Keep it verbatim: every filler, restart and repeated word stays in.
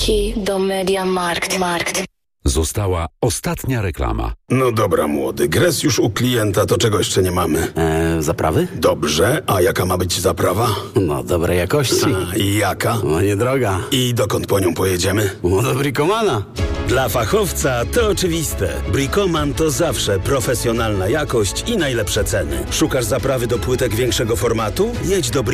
Key do Mediamarkt. Markt. Została ostatnia reklama. No dobra, młody, gres już u klienta, to czego jeszcze nie mamy? Eee, zaprawy? Dobrze, a jaka ma być zaprawa? No, dobrej jakości. A, i jaka? No, niedroga. I dokąd po nią pojedziemy? No, do Bricomana. Dla fachowca to oczywiste. Bricoman to zawsze profesjonalna jakość i najlepsze ceny. Szukasz zaprawy do płytek większego formatu? Jedź do